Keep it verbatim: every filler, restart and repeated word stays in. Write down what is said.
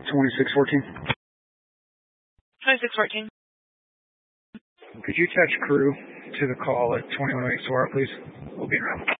twenty-six fourteen. twenty-six fourteen. Could you attach crew to the call at twenty-one oh eight S O A R, please? We'll be around.